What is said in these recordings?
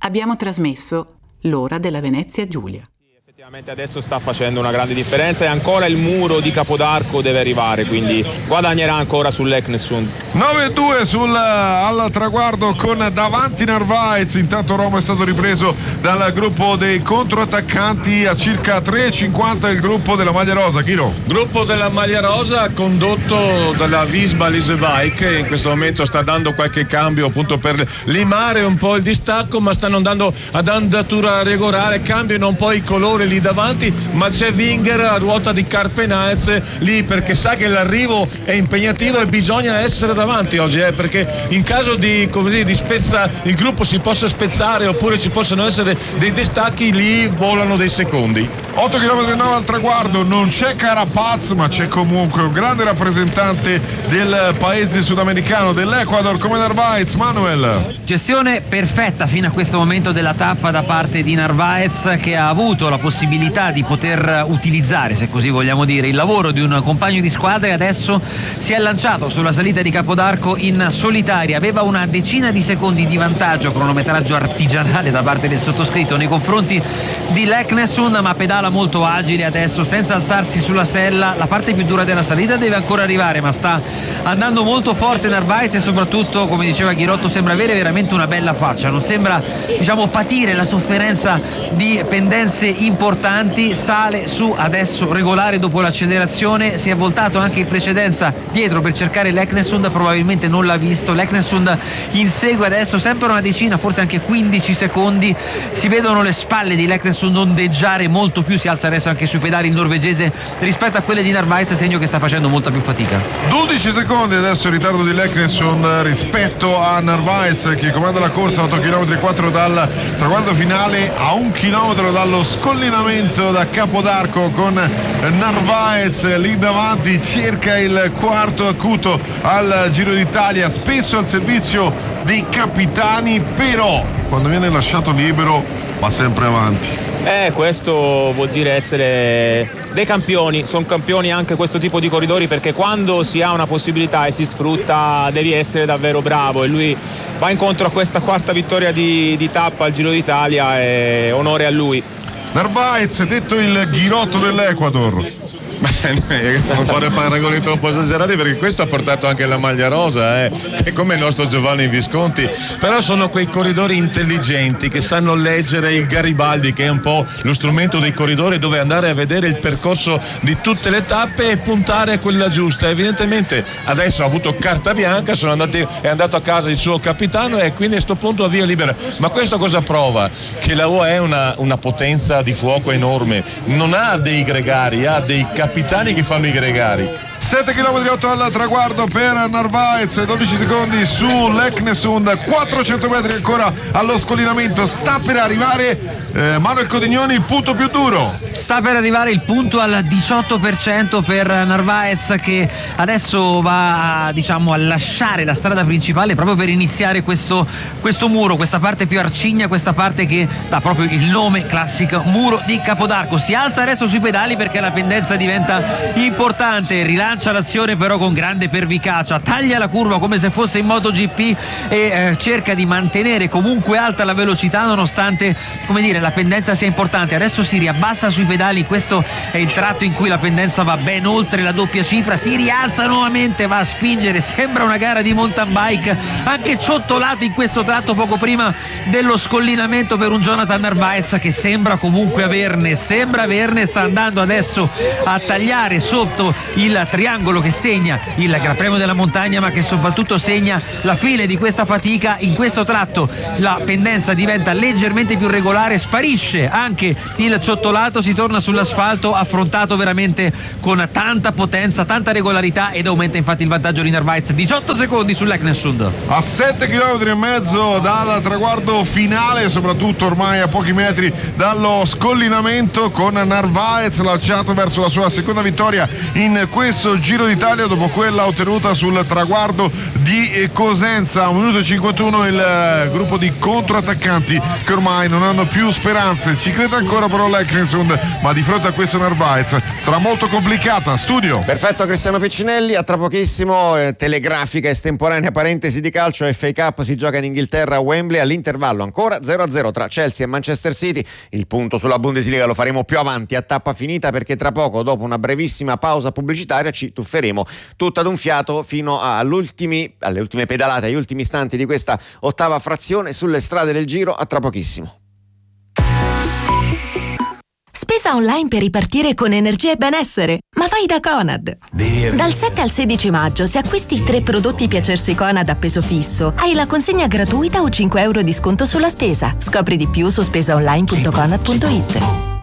Abbiamo trasmesso L'ora della Venezia Giulia. Effettivamente adesso sta facendo una grande differenza e ancora il muro di Capodarco deve arrivare, quindi guadagnerà ancora sull'Eknessund. 9-2 al traguardo con davanti Narvaez. Intanto Roma è stato ripreso dal gruppo dei controattaccanti a circa 3,50 il gruppo della maglia rosa. Chiro? Gruppo della maglia rosa condotto dalla Visma Leasebike, che in questo momento sta dando qualche cambio appunto per limare un po' il distacco, ma stanno andando ad andatura regolare, cambiano un po' i colori lì davanti, ma c'è Winger a ruota di Carpenaez lì perché sa che l'arrivo è impegnativo e bisogna essere davanti oggi, perché in caso di spezza il gruppo si possa spezzare oppure ci possono essere dei distacchi, lì volano dei secondi. 8 km al traguardo, non c'è Carapaz, ma c'è comunque un grande rappresentante del paese sudamericano, dell'Ecuador, come Narvaez. Manuel. Gestione perfetta fino a questo momento della tappa da parte di Narvaez, che ha avuto la possibilità di poter utilizzare, se così vogliamo dire, il lavoro di un compagno di squadra, e adesso si è lanciato sulla salita di Capodarco in solitaria. Aveva una decina di secondi di vantaggio, cronometraggio artigianale da parte del sottoscritto nei confronti di Leknessund, ma pedala molto agile adesso senza alzarsi sulla sella. La parte più dura della salita deve ancora arrivare, ma sta andando molto forte Narvaez, e soprattutto, come diceva Ghirotto, sembra avere veramente una bella faccia, non sembra patire la sofferenza di pendenze importanti. Sale su adesso regolare dopo l'accelerazione, si è voltato anche in precedenza dietro per cercare Leknessund, probabilmente non l'ha visto. Leknessund insegue adesso sempre una decina, forse anche 15 secondi. Si vedono le spalle di Leknessund ondeggiare molto più, si alza adesso anche sui pedali il norvegese rispetto a quelle di Narvaez, segno che sta facendo molta più fatica. 12 secondi adesso il ritardo di Leknessund rispetto a Narvaez, che comanda la corsa. 8 km e 4 dal traguardo finale, a 1 chilometro dallo scollinamento da Capodarco, con Narvaez lì davanti, cerca il quarto acuto al Giro d'Italia, spesso al servizio dei capitani, però quando viene lasciato libero va sempre avanti. Questo vuol dire essere dei campioni, sono campioni anche questo tipo di corridori, perché quando si ha una possibilità e si sfrutta devi essere davvero bravo, e lui va incontro a questa quarta vittoria di tappa al Giro d'Italia, e onore a lui. Narvaez, detto il Ghirotto dell'Ecuador. Non fare paragoni troppo esagerati, perché questo ha portato anche la maglia rosa, che è come il nostro Giovanni Visconti, però sono quei corridori intelligenti che sanno leggere il Garibaldi, che è un po' lo strumento dei corridori, dove andare a vedere il percorso di tutte le tappe e puntare a quella giusta. Evidentemente adesso ha avuto carta bianca, è andato a casa il suo capitano e quindi a questo punto va via libera. Ma questo cosa prova? Che la UAE è una potenza di fuoco enorme, non ha dei gregari, ha dei capitani che fanno i gregari. 7 km 8 al traguardo per Narvaez, 12 secondi su Leknessund, 400 metri ancora allo scollinamento. Sta per arrivare Manuel Codignoni, il punto più duro. Sta per arrivare il punto al 18% per Narvaez, che adesso va a lasciare la strada principale proprio per iniziare questo muro, questa parte più arcigna, questa parte che dà proprio il nome classico muro di Capodarco. Si alza adesso sui pedali perché la pendenza diventa importante, rilancia l'azione però con grande pervicacia, taglia la curva come se fosse in MotoGP e cerca di mantenere comunque alta la velocità nonostante la pendenza sia importante. Adesso si riabbassa sui pedali, questo è il tratto in cui la pendenza va ben oltre la doppia cifra, si rialza nuovamente, va a spingere, sembra una gara di mountain bike, anche ciottolato in questo tratto poco prima dello scollinamento per un Jonathan Narvaez che sembra comunque averne, sta andando adesso a tagliare sotto il triangolo che segna il Gran Premio della Montagna, ma che soprattutto segna la fine di questa fatica. In questo tratto la pendenza diventa leggermente più regolare, sparisce anche il ciottolato, si torna sull'asfalto affrontato veramente con tanta potenza, tanta regolarità, ed aumenta infatti il vantaggio di Narvaez, 18 secondi sull'Eknessund. A 7 km e mezzo dal traguardo finale, soprattutto ormai a pochi metri dallo scollinamento, con Narvaez lanciato verso la sua seconda vittoria in questo questo Giro d'Italia dopo quella ottenuta sul traguardo di Cosenza. 1 minuto e 51 il gruppo di controattaccanti che ormai non hanno più speranze. Ci crede ancora però l'Eknesund, ma di fronte a questo Narvaez sarà molto complicata. Studio. Perfetto Cristiano Piccinelli, a tra pochissimo. Telegrafica estemporanea parentesi di calcio. FA Cup si gioca in Inghilterra a Wembley, all'intervallo ancora 0-0 tra Chelsea e Manchester City. Il punto sulla Bundesliga lo faremo più avanti a tappa finita, perché tra poco, dopo una brevissima pausa pubblicitaria, ci tufferemo tutto ad un fiato fino alle ultime pedalate, agli ultimi istanti di questa ottava frazione sulle strade del Giro. A tra pochissimo. Spesa online per ripartire con energia e benessere, ma vai da Conad. Dal 7 al 16 maggio, se acquisti 3 prodotti Piacersi Conad a peso fisso, hai la consegna gratuita o 5 euro di sconto sulla spesa. Scopri di più su spesaonline.conad.it.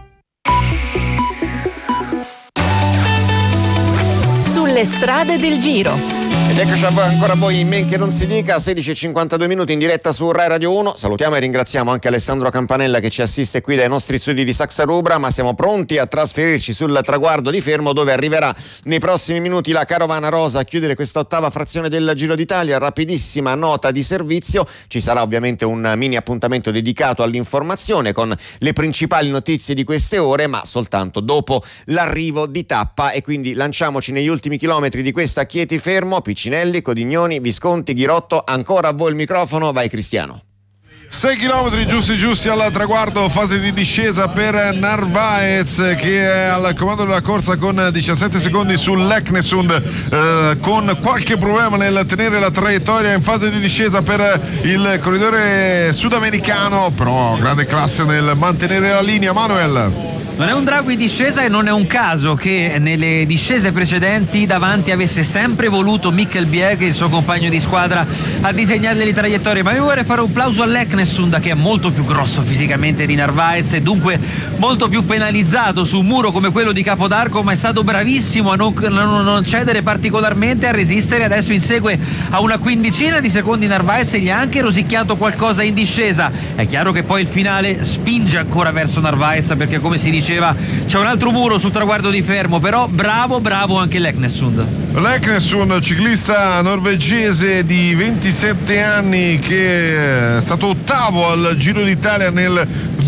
Sulle strade del Giro. Ed eccoci ancora voi in men che non si dica, 16:52 minuti in diretta su Rai Radio 1. Salutiamo e ringraziamo anche Alessandro Campanella che ci assiste qui dai nostri studi di Saxa Rubra, ma siamo pronti a trasferirci sul traguardo di Fermo, dove arriverà nei prossimi minuti la carovana rosa a chiudere questa ottava frazione del Giro d'Italia. Rapidissima nota di servizio, ci sarà ovviamente un mini appuntamento dedicato all'informazione con le principali notizie di queste ore, ma soltanto dopo l'arrivo di tappa, e quindi lanciamoci negli ultimi chilometri di questa Chieti Fermo. Piccinelli, Codignoni, Visconti, Ghirotto, ancora a voi il microfono, vai Cristiano. 6 chilometri giusti al traguardo, fase di discesa per Narvaez che è al comando della corsa con 17 secondi sull'Eknesund, con qualche problema nel tenere la traiettoria in fase di discesa per il corridore sudamericano, però grande classe nel mantenere la linea. Manuel. Non è un drago in discesa e non è un caso che nelle discese precedenti davanti avesse sempre voluto Mikkel Bjerg, il suo compagno di squadra, a disegnare le traiettorie. Ma io vorrei fare un plauso all'Eknesund, che è molto più grosso fisicamente di Narvaez e dunque molto più penalizzato su un muro come quello di Capodarco, ma è stato bravissimo a non cedere particolarmente, a resistere. Adesso insegue a una quindicina di secondi Narvaez e gli ha anche rosicchiato qualcosa in discesa. È chiaro che poi il finale spinge ancora verso Narvaez, perché come si diceva c'è un altro muro sul traguardo di Fermo, però bravo anche l'Eknesund. L'Eknesund, ciclista norvegese di 27 anni che è stato ottavo al Giro d'Italia nel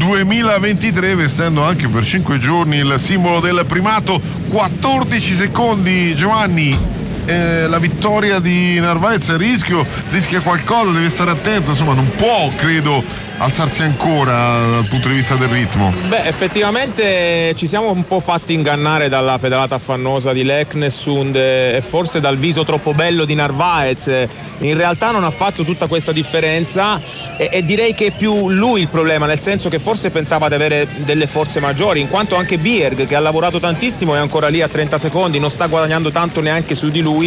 2023, vestendo anche per 5 giorni il simbolo del primato. 14 secondi, Giovanni. La vittoria di Narvaez rischia qualcosa, deve stare attento, insomma non può, credo, alzarsi ancora dal punto di vista del ritmo. Effettivamente ci siamo un po' fatti ingannare dalla pedalata affannosa di l'Eknesund e forse dal viso troppo bello di Narvaez. In realtà non ha fatto tutta questa differenza e direi che è più lui il problema, nel senso che forse pensava di avere delle forze maggiori, in quanto anche Bjerg, che ha lavorato tantissimo, è ancora lì a 30 secondi, non sta guadagnando tanto neanche su di lui.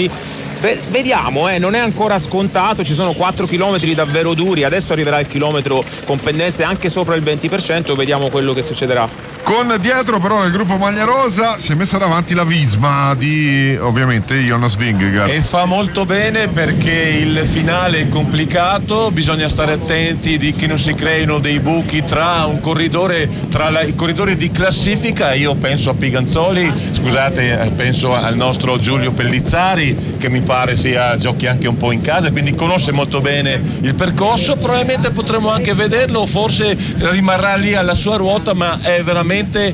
Vediamo, non è ancora scontato, ci sono 4 chilometri davvero duri, adesso arriverà il chilometro con pendenze anche sopra il 20%, vediamo quello che succederà. Con dietro però nel gruppo maglia rosa si è messa davanti la Visma di ovviamente Jonas Vingegaard, e fa molto bene, perché il finale è complicato, bisogna stare attenti di che non si creino dei buchi tra un corridore, i corridori di classifica. Io penso a Piganzoli, scusate, penso al nostro Giulio Pellizzari, che mi pare giochi anche un po' in casa, quindi conosce molto bene il percorso. Probabilmente potremo anche vederlo, forse rimarrà lì alla sua ruota, ma è veramente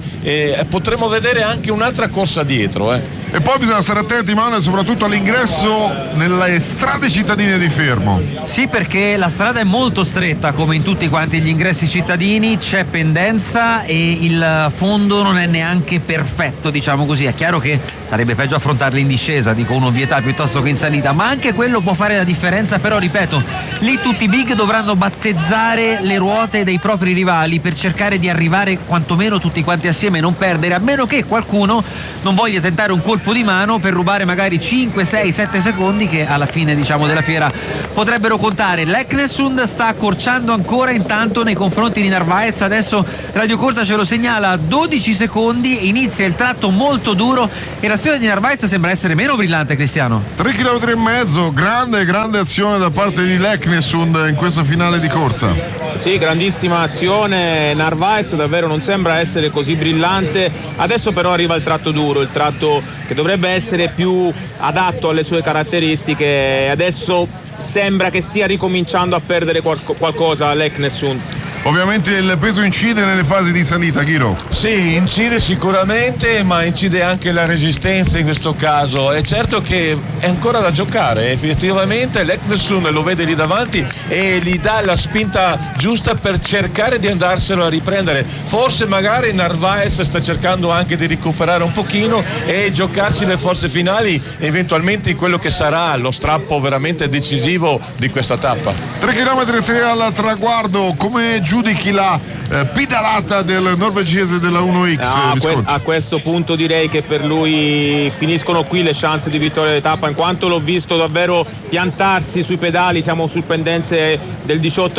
potremo vedere anche un'altra corsa dietro. E poi bisogna stare attenti, Manuel, soprattutto all'ingresso nelle strade cittadine di Fermo. Sì, perché la strada è molto stretta, come in tutti quanti gli ingressi cittadini, c'è pendenza e il fondo non è neanche perfetto, diciamo così. È chiaro che sarebbe peggio affrontarli in discesa, dico un'ovvietà piuttosto che in salita, ma anche quello può fare la differenza. Però ripeto, lì tutti i big dovranno battezzare le ruote dei propri rivali per cercare di arrivare quantomeno tutti quanti assieme e non perdere, a meno che qualcuno non voglia tentare un colpo di mano per rubare magari 5, 6, 7 secondi che alla fine, diciamo, della fiera potrebbero contare. L'Eknesund sta accorciando ancora intanto nei confronti di Narvaez, adesso Radio Corsa ce lo segnala, 12 secondi, inizia il tratto molto duro e la sfida di Narvaez sembra essere meno brillante, Cristiano. 3,5 km, grande azione da parte di l'Eknesund in questo finale di corsa. Sì, grandissima azione. Narvaez davvero non sembra essere così brillante. Adesso però arriva il tratto duro, il tratto che che dovrebbe essere più adatto alle sue caratteristiche. Adesso sembra che stia ricominciando a perdere qualcosa l'Eknessund. Ovviamente il peso incide nelle fasi di salita, Ghiro. Sì, incide sicuramente, ma incide anche la resistenza in questo caso. È certo che è ancora da giocare, effettivamente l'Eknessund lo vede lì davanti e gli dà la spinta giusta per cercare di andarselo a riprendere. Forse magari Narvaez sta cercando anche di recuperare un pochino e giocarsi le forze finali, eventualmente in quello che sarà lo strappo veramente decisivo di questa tappa. 3 km 3 al traguardo, come giudichi la pedalata del norvegese della 1X? A questo punto direi che per lui finiscono qui le chance di vittoria di tappa, in quanto l'ho visto davvero piantarsi sui pedali. Siamo su pendenze del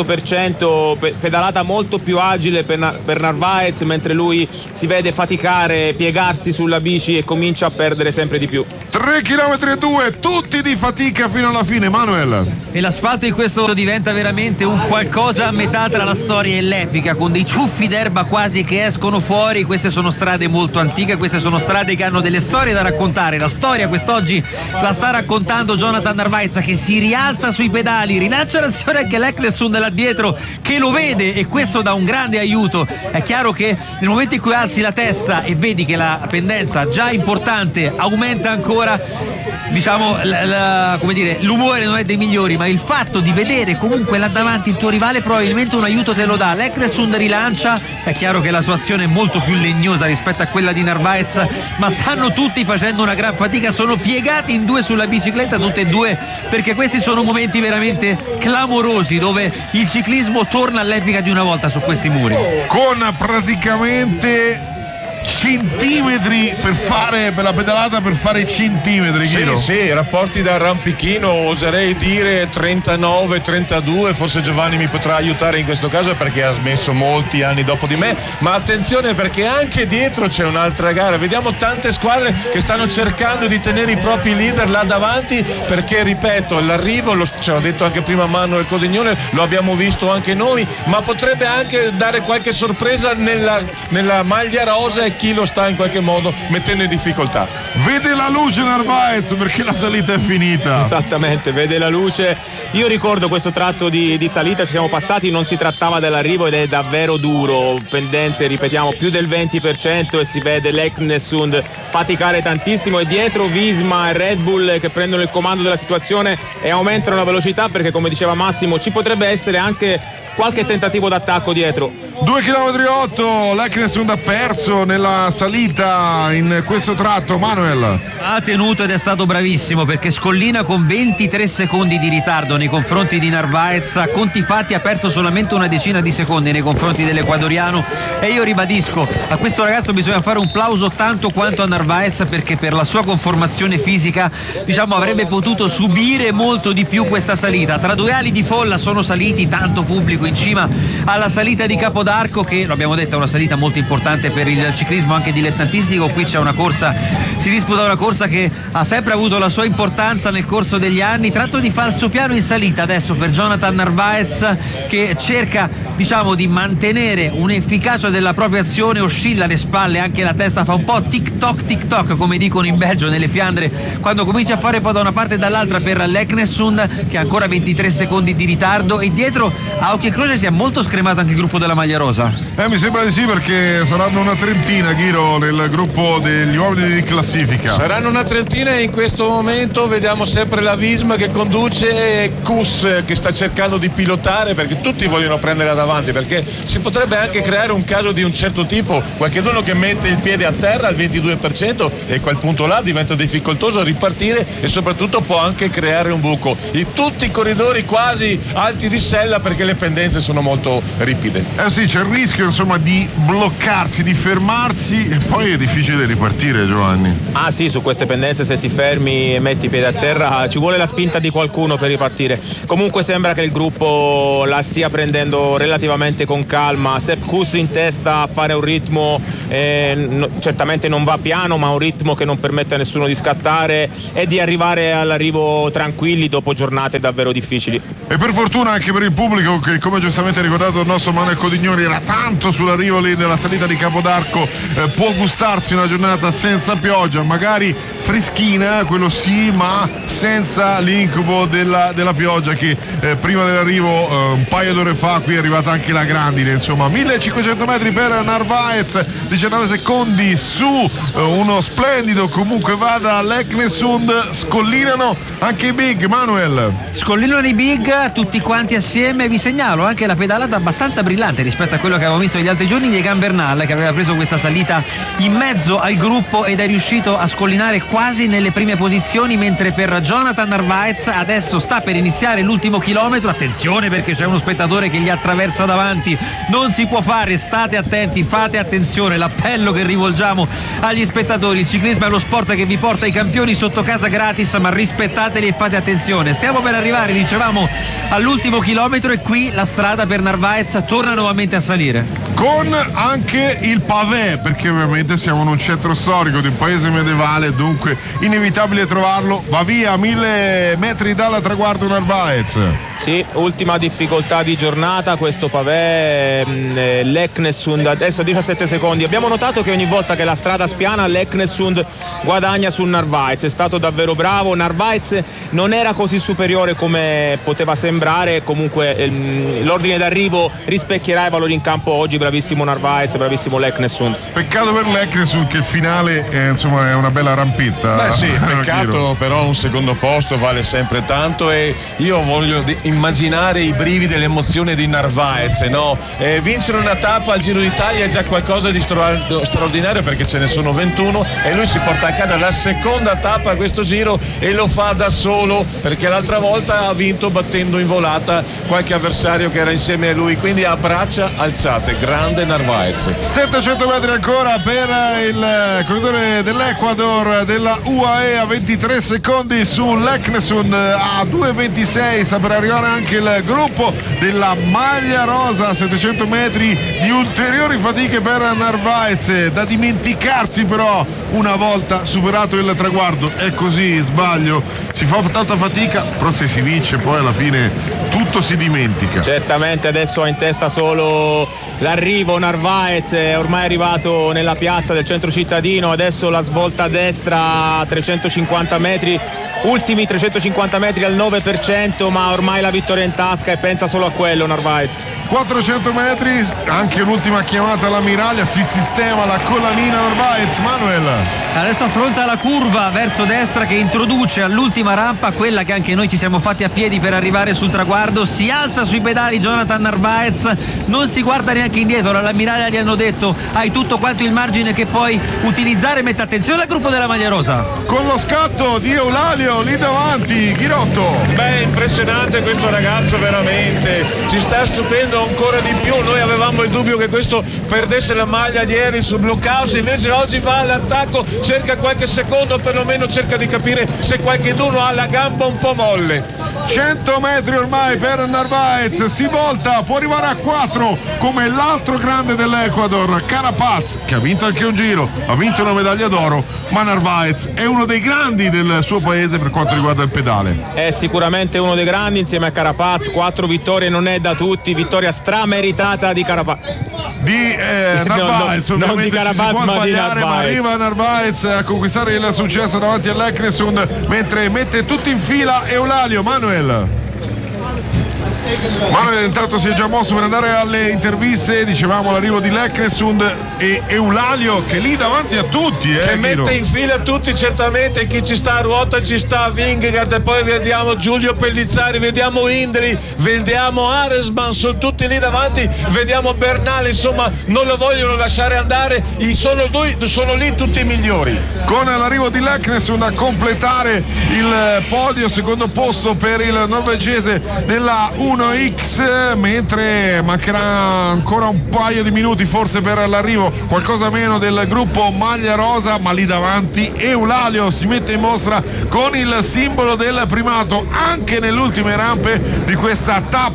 18%, pedalata molto più agile per Narvaez, mentre lui si vede faticare, piegarsi sulla bici e comincia a perdere sempre di più. 3 km e 2, tutti di fatica fino alla fine, Manuel. E l'asfalto in questo diventa veramente un qualcosa a metà tra la storia e l'epica, con dei ciuffi d'erba quasi che escono fuori. Queste sono strade molto antiche, queste sono strade che hanno delle storie da raccontare. La storia quest'oggi la sta raccontando Jonathan Narvaez, che si rialza sui pedali, rilancia l'azione anche l'Eknessund là dietro che lo vede, e questo dà un grande aiuto. È chiaro che nel momento in cui alzi la testa e vedi che la pendenza già importante aumenta ancora, diciamo come dire, l'umore non è dei migliori, ma il fatto di vedere comunque là davanti il tuo rivale probabilmente un aiuto te lo dà. L'Eknessund rilancia, è chiaro che la sua azione è molto più legnosa rispetto a quella di Narvaez, ma stanno tutti facendo una gran fatica, sono piegati in due sulla bicicletta tutti e due, perché questi sono momenti veramente clamorosi dove il ciclismo torna all'epica di una volta su questi muri, con praticamente centimetri per la pedalata, per fare i centimetri, Ghiro. Sì, rapporti da arrampichino, oserei dire 39-32, forse Giovanni mi potrà aiutare in questo caso perché ha smesso molti anni dopo di me, ma attenzione perché anche dietro c'è un'altra gara, vediamo tante squadre che stanno cercando di tenere i propri leader là davanti, perché ripeto, l'arrivo, ce l'ha detto anche prima Manuel Cosignone, lo abbiamo visto anche noi, ma potrebbe anche dare qualche sorpresa nella maglia rosa e chi lo sta in qualche modo mettendo in difficoltà. Vede la luce Narvaez perché la salita è finita. Esattamente, vede la luce. Io ricordo questo tratto di salita, ci siamo passati, non si trattava dell'arrivo ed è davvero duro, pendenze ripetiamo più del 20%, e si vede l'Eknessund faticare tantissimo, e dietro Visma e Red Bull che prendono il comando della situazione e aumentano la velocità, perché come diceva Massimo ci potrebbe essere anche qualche tentativo d'attacco dietro. 2 km 8, l'Eknessund ha perso nella salita in questo tratto. Manuel ha tenuto ed è stato bravissimo, perché scollina con 23 secondi di ritardo nei confronti di Narvaez, a conti fatti ha perso solamente una decina di secondi nei confronti dell'ecuadoriano, e io ribadisco, a questo ragazzo bisogna fare un plauso tanto quanto a Narvaez, perché per la sua conformazione fisica, diciamo, avrebbe potuto subire molto di più questa salita. Tra due ali di folla sono saliti, tanto pubblico in cima alla salita di Capodarco, che lo abbiamo detto è una salita molto importante per il ciclismo anche dilettantistico. Qui c'è una corsa, si disputa una corsa che ha sempre avuto la sua importanza nel corso degli anni. Tratto di falsopiano in salita adesso per Jonathan Narvaez, che cerca, diciamo, di mantenere un'efficacia della propria azione, oscilla le spalle, anche la testa fa un po' tic toc come dicono in Belgio, nelle Fiandre, quando comincia a fare poi da una parte e dall'altra per l'Eknessund, che ha ancora 23 secondi di ritardo, e dietro a occhio e croce si è molto scremato anche il gruppo della maglia rosa. Mi sembra di sì, perché saranno una trentina, Ghiro, nel gruppo degli uomini di classifica. Saranno una trentina, e in questo momento vediamo sempre la Visma che conduce e Kuss che sta cercando di pilotare, perché tutti vogliono prendere davanti, perché si potrebbe anche creare un caso di un certo tipo, qualcuno che mette il piede a terra al 22%, e a quel punto là diventa difficoltoso ripartire, e soprattutto può anche creare un buco. Tutti i corridori quasi alti di sella, perché le pendenze sono molto ripide. Sì, c'è il rischio insomma di bloccarsi, di fermarsi, e poi è difficile ripartire, Giovanni. Ah sì, su queste pendenze se ti fermi e metti i piedi a terra ci vuole la spinta di qualcuno per ripartire. Comunque sembra che il gruppo la stia prendendo relativamente con calma. Sepp Kuss in testa a fare un ritmo certamente non va piano, ma ha un ritmo che non permette a nessuno di scattare e di arrivare all'arrivo tranquilli dopo giornate davvero difficili. E per fortuna anche per il pubblico che, come giustamente ha ricordato il nostro Manuel Codignori, era tanto sull'arrivo lì della salita di Capodarco, può gustarsi una giornata senza pioggia, magari freschina, quello sì, ma senza l'incubo della pioggia che prima dell'arrivo un paio d'ore fa qui è arrivata anche la grandine. Insomma, 1500 metri per Narvaez, 19 secondi su uno splendido comunque vada l'Eknesund. Scollinano anche i big, Manuel. Scollinano i big tutti quanti assieme. Vi segnalo anche la pedalata abbastanza brillante rispetto a quello che avevamo visto negli altri giorni di Egan Bernal, che aveva preso questa salita in mezzo al gruppo ed è riuscito a scollinare quasi nelle prime posizioni, mentre per Jonathan Narvaez adesso sta per iniziare l'ultimo chilometro. Attenzione, perché c'è uno spettatore che gli attraversa davanti, non si può fare, state attenti, fate attenzione, l'appello che rivolgiamo agli spettatori: il ciclismo è lo sport che vi porta i campioni sotto casa gratis, ma rispettateli e fate attenzione. Stiamo per arrivare, dicevamo, all'ultimo chilometro e qui la strada per Narvaez torna nuovamente a salire, con anche il pavé, perché ovviamente siamo in un centro storico di un paese medievale, dunque inevitabile trovarlo. Va via 1000 metri dal traguardo Narvaez. Sì, ultima difficoltà di giornata questo pavé, l'Eknesund adesso a 17 secondi. Abbiamo notato che ogni volta che la strada spiana l'Eknesund guadagna sul Narvaez, è stato davvero bravo. Narvaez non era così superiore come poteva sembrare, comunque l'ordine d'arrivo rispecchierà i valori in campo oggi. Bravissimo Narvaez, bravissimo l'Eknesund. Peccato per l'Eknesund che il finale insomma è una bella rampetta. Beh sì, peccato, però un secondo posto vale sempre tanto e io voglio immaginare i brividi dell'emozione di Narvaez, no? Vincere una tappa al Giro d'Italia è già qualcosa di straordinario, perché ce ne sono 21 e lui si porta a casa la seconda tappa a questo Giro e lo fa da solo, perché l'altra volta ha vinto battendo in volata qualche avversario che era insieme a lui, quindi a braccia alzate, grande Narvaez. 700 metri ancora per il corridore dell'Ecuador della UAE a 23 secondi sull'Eknesund, a 2,26 sta per arrivare anche il gruppo della maglia rosa. 700 metri di ulteriori fatiche per Narvaez, da dimenticarsi però una volta superato il traguardo. È così, sbaglio, si fa tanta fatica, però se si vince poi alla fine tutto si dimentica. Certamente adesso ha in testa solo l'arrivo. Narvaez è ormai arrivato nella piazza del centro cittadino, adesso la svolta a destra a 350 metri, ultimi 350 metri al 9%, ma ormai la vittoria in tasca e pensa solo a quello Narvaez. 400 metri, anche l'ultima chiamata all'ammiraglia, si sistema la collanina Narvaez. Manuel adesso affronta la curva verso destra che introduce all'ultima rampa, quella che anche noi ci siamo fatti a piedi per arrivare sul traguardo. Si alza sui pedali Jonathan Narvaez, non si guarda neanche indietro. All'ammiraglia gli hanno detto: hai tutto quanto il margine che puoi utilizzare, mette attenzione al gruppo della maglia rosa con lo scatto di Eulalio lì davanti. Ghirotto, beh, impressionante questo ragazzo, veramente ci sta stupendo ancora di più. Noi avevamo il dubbio che questo perdesse la maglia ieri su Blockhouse, invece oggi va all'attacco, cerca qualche secondo, perlomeno cerca di capire se qualcuno ha la gamba un po' molle. 100 metri ormai per Narvaez, si volta, può arrivare a 4 come l'altro grande dell'Ecuador, Carapaz, che ha vinto anche un giro, ha vinto una medaglia d'oro, ma Narvaez è uno dei grandi del suo paese per quanto riguarda il pedale. È sicuramente uno dei grandi insieme a Carapaz, 4 vittorie non è da tutti, vittoria strameritata di Carapaz. Di Narvaez, non di Carapaz ma di Narvaez. Ma arriva Narvaez a conquistare il successo davanti all'Eknesund, mentre mette tutti in fila Eulalio. Manuel intanto si è già mosso per andare alle interviste, dicevamo l'arrivo di l'Eknesund e Eulalio che è lì davanti a tutti, che mette in fila tutti, certamente. Chi ci sta a ruota ci sta Vingegaard, e poi vediamo Giulio Pellizzari, vediamo Indri, vediamo Aresman, sono tutti lì davanti, vediamo Bernal, insomma non lo vogliono lasciare andare, sono lì tutti i migliori. Con l'arrivo di l'Eknesund a completare il podio, secondo posto per il norvegese della 1X, mentre mancherà ancora un paio di minuti forse per l'arrivo, qualcosa meno del gruppo maglia rosa, ma lì davanti Eulalio si mette in mostra con il simbolo del primato anche nelle ultime rampe di questa tappa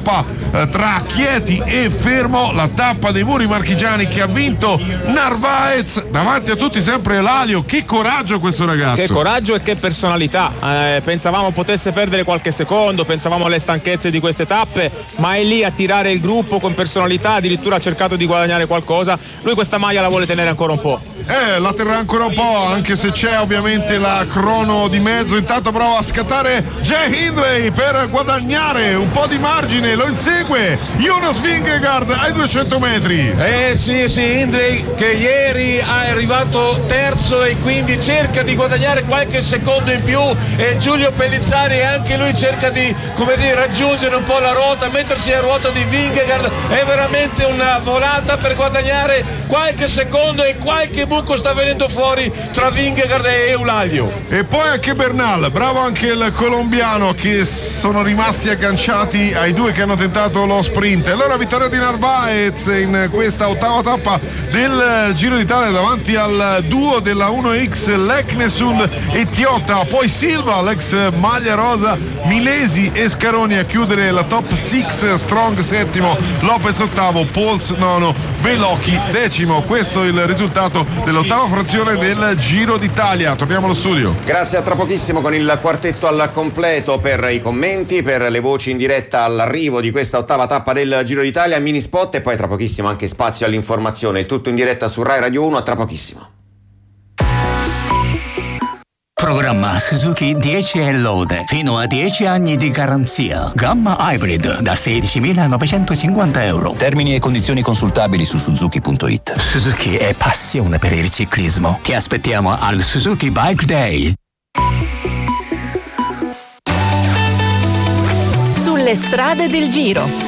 tra Chieti e Fermo, la tappa dei muri marchigiani che ha vinto Narvaez davanti a tutti, sempre Lalio. Che coraggio questo ragazzo, che coraggio e che personalità. Pensavamo potesse perdere qualche secondo, pensavamo alle stanchezze di queste tappe, ma è lì a tirare il gruppo con personalità, addirittura ha cercato di guadagnare qualcosa. Lui questa maglia la vuole tenere ancora un po'. La terrà ancora un po', anche se c'è ovviamente la crono di mezzo. Intanto prova a scattare Jay Hindley per guadagnare un po' di margine, lo insegue Jonas Vingegaard ai 200 metri. Sì, Hindley che ieri è arrivato terzo e quindi cerca di guadagnare qualche secondo in più, e Giulio Pellizzari anche lui cerca di, raggiungere un po' la ruota, mettersi a ruota di Vingegaard. È veramente una volata per guadagnare qualche secondo, e qualche buco sta venendo fuori tra Vingegaard e Eulaglio. E poi anche Bernal, bravo anche il colombiano, che sono rimasti agganciati ai due che hanno tentato lo sprint. Allora vittoria di Narvaez in questa ottava tappa del Giro d'Italia davanti al duo della 1X Leknesund e Tiotta, poi Silva, l'ex maglia rosa, Milesi e Scaroni a chiudere la top 6, Strong settimo, Lopez ottavo, Pols nono, Velocchi decimo. Questo è il risultato dell'ottava frazione del Giro d'Italia. Torniamo allo studio. Grazie, a tra pochissimo con il quartetto al completo per i commenti, per le voci in diretta all'arrivo di questa ottava tappa del Giro d'Italia, mini spot e poi tra pochissimo anche spazio all'informazione. Il tutto in diretta su Rai Radio 1, a tra pochissimo. Programma Suzuki 10 e lode, fino a 10 anni di garanzia. Gamma Hybrid da 16.950 euro. Termini e condizioni consultabili su Suzuki.it. Suzuki è passione per il ciclismo. Ti aspettiamo al Suzuki Bike Day. Sulle strade del Giro.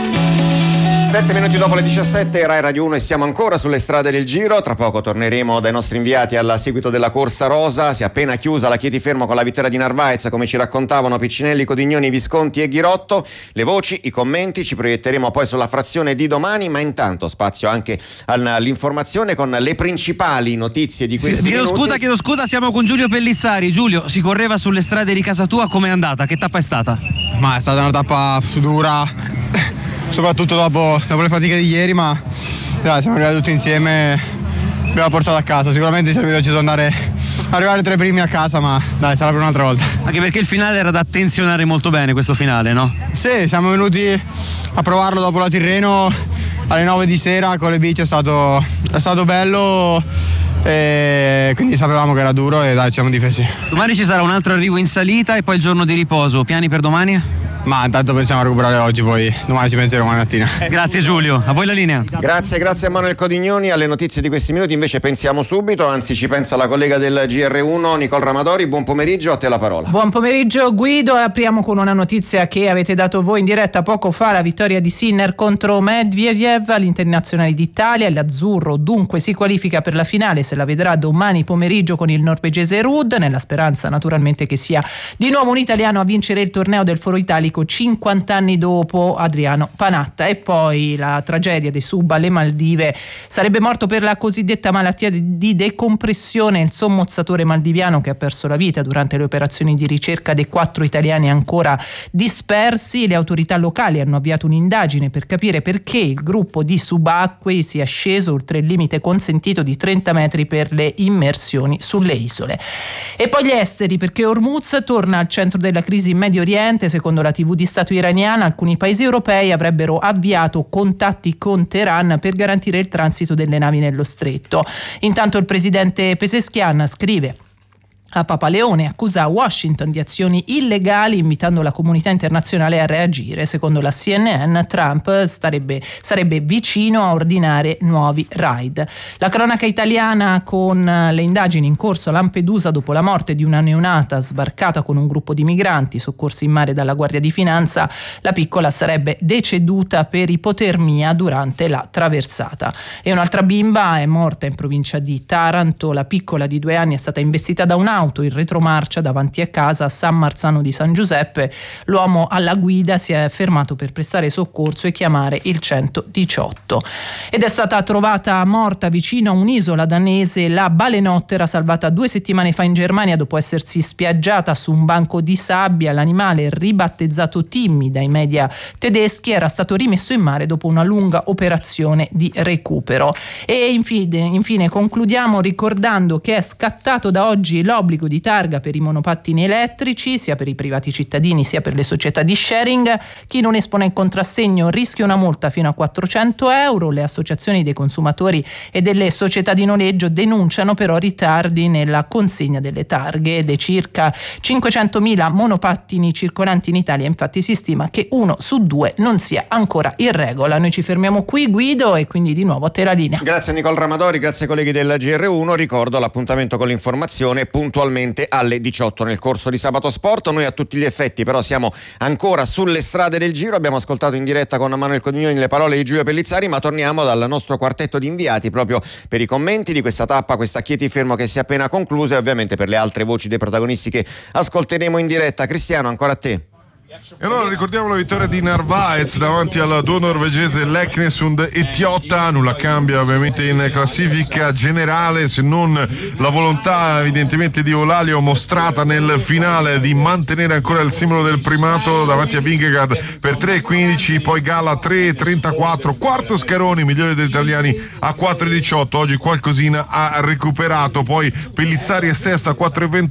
7 minuti dopo le 17, Rai Radio 1 e siamo ancora sulle strade del Giro. Tra poco torneremo dai nostri inviati al seguito della corsa rosa. Si è appena chiusa la Chieti Fermo con la vittoria di Narvaez, come ci raccontavano Piccinelli, Codignoni, Visconti e Ghirotto. Le voci, i commenti, ci proietteremo poi sulla frazione di domani, ma intanto spazio anche all'informazione con le principali notizie di questi minuti. Chiedo scusa, siamo con Giulio Pellizzari. Giulio, si correva sulle strade di casa tua, com'è andata? Che tappa è stata? Ma è stata una tappa dura, soprattutto dopo le fatiche di ieri, ma dai, siamo arrivati tutti insieme, abbiamo portato a casa. Sicuramente ci sarebbe piaciuto arrivare tra i primi a casa, ma dai, sarà per un'altra volta. Anche perché il finale era da attenzionare molto bene, questo finale, no? Sì, siamo venuti a provarlo dopo la Tirreno alle 9 di sera con le bici, è stato bello, e quindi sapevamo che era duro e dai, ci siamo difesi. Domani ci sarà un altro arrivo in salita e poi il giorno di riposo. Piani per domani? Ma intanto pensiamo a recuperare oggi, poi domani ci penseremo mattina. Grazie Giulio, a voi la linea. Grazie a Manuel Codignoni. Alle notizie di questi minuti invece pensiamo subito, anzi ci pensa la collega del GR1 Nicole Ramadori. Buon pomeriggio, a te la parola. Buon pomeriggio Guido, apriamo con una notizia che avete dato voi in diretta poco fa, la vittoria di Sinner contro Medvedev all'Internazionale d'Italia. L'azzurro dunque si qualifica per la finale, se la vedrà domani pomeriggio con il norvegese Ruud, nella speranza naturalmente che sia di nuovo un italiano a vincere il torneo del Foro Italico 50 anni dopo Adriano Panatta. E poi la tragedia dei sub alle Maldive, sarebbe morto per la cosiddetta malattia di decompressione il sommozzatore maldiviano che ha perso la vita durante le operazioni di ricerca dei 4 italiani ancora dispersi. Le autorità locali hanno avviato un'indagine per capire perché il gruppo di subacquei sia sceso oltre il limite consentito di 30 metri per le immersioni sulle isole. E poi gli esteri, perché Hormuz torna al centro della crisi in Medio Oriente. Secondo la TV di Stato iraniana, alcuni paesi europei avrebbero avviato contatti con Teheran per garantire il transito delle navi nello stretto. Intanto il presidente Pezeshkian scrive a Papa Leone, accusa Washington di azioni illegali, invitando la comunità internazionale a reagire. Secondo la CNN, Trump sarebbe vicino a ordinare nuovi raid. La cronaca italiana con le indagini in corso a Lampedusa dopo la morte di una neonata sbarcata con un gruppo di migranti soccorsi in mare dalla Guardia di Finanza. La piccola sarebbe deceduta per ipotermia durante la traversata. E un'altra bimba è morta in provincia di Taranto. La piccola di 2 anni è stata investita da un auto in retromarcia davanti a casa a San Marzano di San Giuseppe. L'uomo alla guida si è fermato per prestare soccorso e chiamare il 118. Ed è stata trovata morta vicino a un'isola danese la balenottera salvata 2 settimane fa in Germania dopo essersi spiaggiata su un banco di sabbia. L'animale, ribattezzato Timmy dai media tedeschi, era stato rimesso in mare dopo una lunga operazione di recupero. E infine concludiamo ricordando che è scattato da oggi l'obbligo di targa per i monopattini elettrici, sia per i privati cittadini sia per le società di sharing. Chi non espone il contrassegno rischia una multa fino a 400 euro. Le associazioni dei consumatori e delle società di noleggio denunciano però ritardi nella consegna delle targhe. Dei circa 500.000 monopattini circolanti in Italia, infatti, si stima che 1 su 2 non sia ancora in regola. Noi ci fermiamo qui, Guido, e quindi di nuovo a te la linea. Grazie Nicole Ramadori, grazie ai colleghi della GR1. Ricordo l'appuntamento con l'informazione puntualmente alle 18 nel corso di Sabato Sport. Noi a tutti gli effetti però siamo ancora sulle strade del Giro. Abbiamo ascoltato in diretta con Manuel Codignoni le parole di Giulio Pellizzari, ma torniamo dal nostro quartetto di inviati proprio per i commenti di questa tappa, questa Chieti Fermo che si è appena conclusa, e ovviamente per le altre voci dei protagonisti che ascolteremo in diretta. Cristiano, ancora a te. E allora ricordiamo la vittoria di Narvaez davanti al duo norvegese Leknesund e Tiotta. Nulla cambia ovviamente in classifica generale, se non la volontà evidentemente di Eulalio mostrata nel finale di mantenere ancora il simbolo del primato davanti a Vingegaard per 3,15, poi Gala 3,34, quarto Scaroni, migliore degli italiani, a 4,18. Oggi qualcosina ha recuperato, poi Pellizzari e Sessa a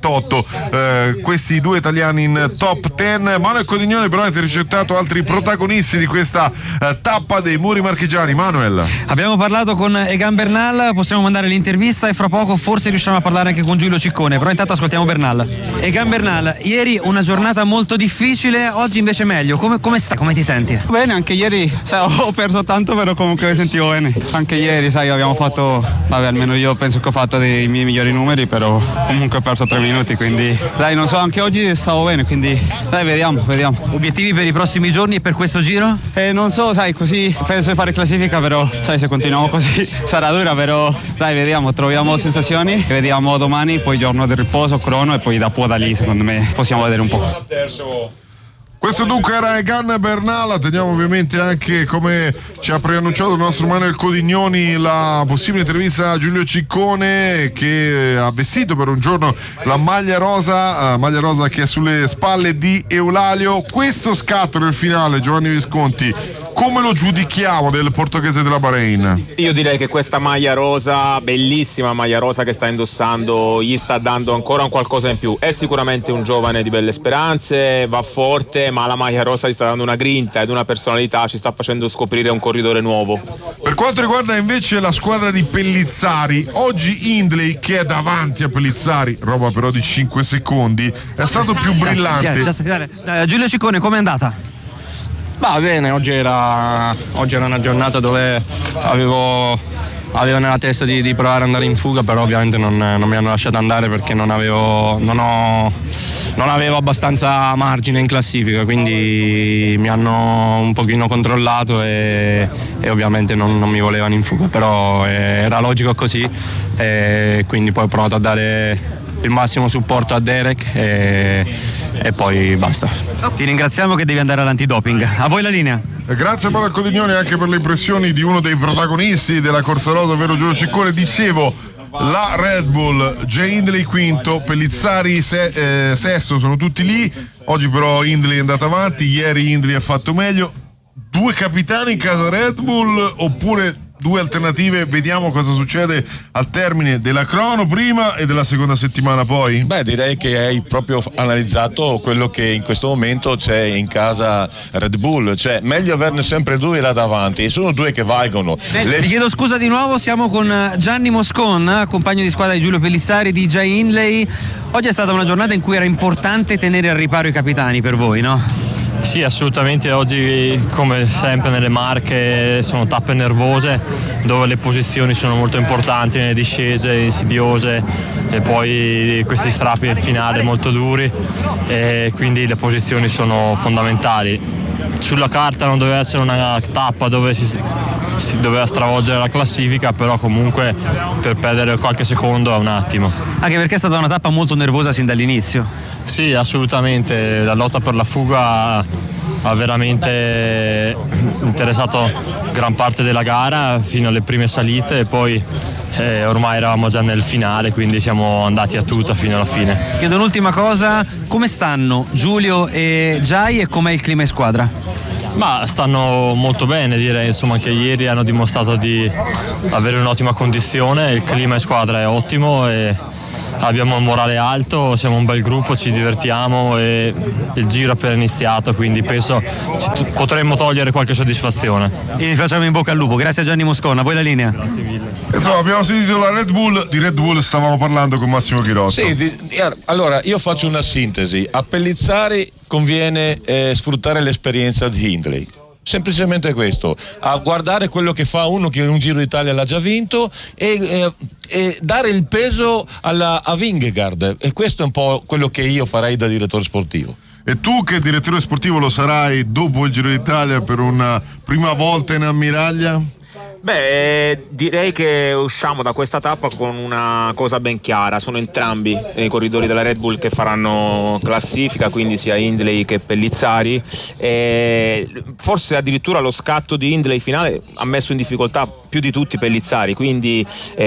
4,28, questi due italiani in top 10. Manuel Codignoni però avete ricercato altri protagonisti di questa tappa dei muri marchigiani. Manuel, abbiamo parlato con Egan Bernal, possiamo mandare l'intervista e fra poco forse riusciamo a parlare anche con Giulio Ciccone, però intanto ascoltiamo Bernal. Egan Bernal, ieri una giornata molto difficile, oggi invece meglio, come stai, come ti senti? Bene, anche ieri ho perso tanto, però comunque mi sentivo bene. Anche ieri, abbiamo fatto, almeno io penso che ho fatto dei miei migliori numeri, però comunque ho perso 3 minuti, quindi non so, anche oggi stavo bene, quindi vediamo. Obiettivi per i prossimi giorni e per questo Giro? Non so, così penso di fare classifica, però se continuiamo così sarà dura, però vediamo, troviamo sensazioni, vediamo domani, poi giorno di riposo, crono, e poi da lì secondo me possiamo vedere un po'. Questo dunque era Egan Bernal. Teniamo ovviamente anche, come ci ha preannunciato il nostro Manuel Codignoni, la possibile intervista a Giulio Ciccone, che ha vestito per un giorno la maglia rosa che è sulle spalle di Eulalio. Questo scatto nel finale, Giovanni Visconti, come lo giudichiamo del portoghese della Bahrain? Io direi che questa maglia rosa, bellissima maglia rosa che sta indossando, gli sta dando ancora un qualcosa in più. È sicuramente un giovane di belle speranze, va forte, ma la maglia rosa gli sta dando una grinta ed una personalità, ci sta facendo scoprire un corridore nuovo. Per quanto riguarda invece la squadra di Pellizzari, oggi Hindley, che è davanti a Pellizzari, roba però di 5 secondi, è stato più brillante. Giulio Ciccone, com'è andata? Bene, oggi era una giornata dove avevo nella testa di provare ad andare in fuga, però ovviamente non mi hanno lasciato andare perché non avevo abbastanza margine in classifica, quindi mi hanno un pochino controllato e ovviamente non mi volevano in fuga, però era logico così, e quindi poi ho provato a dare il massimo supporto a Derek e poi basta. Ti ringraziamo, che devi andare all'antidoping. A voi la linea. Grazie a Manuel Codignoni anche per le impressioni di uno dei protagonisti della corsa rosa, ovvero Giulio Ciccone. Dicevo, la Red Bull, Jay Hindley quinto, Pellizzari sesto, sono tutti lì. Oggi però Hindley è andato avanti, ieri Hindley ha fatto meglio. 2 capitani in casa Red Bull, oppure 2 alternative? Vediamo cosa succede al termine della crono prima e della seconda settimana poi. Direi che hai proprio analizzato quello che in questo momento c'è in casa Red Bull, cioè meglio averne sempre 2 là davanti, e sono 2 che valgono. Ti chiedo scusa di nuovo, siamo con Gianni Moscon, compagno di squadra di Giulio Pellizzari, di Jay Hindley. Oggi è stata una giornata in cui era importante tenere al riparo i capitani per voi, no? Sì, assolutamente. Oggi, come sempre nelle Marche, sono tappe nervose dove le posizioni sono molto importanti, nelle discese insidiose, e poi questi strappi nel finale molto duri, e quindi le posizioni sono fondamentali. sulla carta non doveva essere una tappa dove si doveva stravolgere la classifica, però comunque per perdere qualche secondo è un attimo. Anche perché è stata una tappa molto nervosa sin dall'inizio. Sì, assolutamente, la lotta per la fuga ha veramente interessato gran parte della gara fino alle prime salite e poi ormai eravamo già nel finale, quindi siamo andati a tutta fino alla fine. Chiedo un'ultima cosa, come stanno Giulio e Giai e com'è il clima in squadra? Ma stanno molto bene, direi, insomma, anche ieri hanno dimostrato di avere un'ottima condizione, il clima in squadra è ottimo e abbiamo il morale alto, siamo un bel gruppo, ci divertiamo e il giro è appena iniziato, quindi penso potremmo togliere qualche soddisfazione. E vi facciamo in bocca al lupo, grazie a Gianni Moscona, a voi la linea. Insomma, abbiamo sentito la Red Bull, di Red Bull stavamo parlando con Massimo Chirotto. Sì, allora io faccio una sintesi, a Pellizzari conviene sfruttare l'esperienza di Hindley. Semplicemente questo, a guardare quello che fa uno che un Giro d'Italia l'ha già vinto e dare il peso a Vingegaard, e questo è un po' quello che io farei da direttore sportivo. E tu che direttore sportivo lo sarai dopo il Giro d'Italia per una prima volta in ammiraglia? Beh, direi che usciamo da questa tappa con una cosa ben chiara: sono entrambi i corridori della Red Bull che faranno classifica, quindi sia Hindley che Pellizzari, e forse addirittura lo scatto di Hindley finale ha messo in difficoltà più di tutti Pellizzari, quindi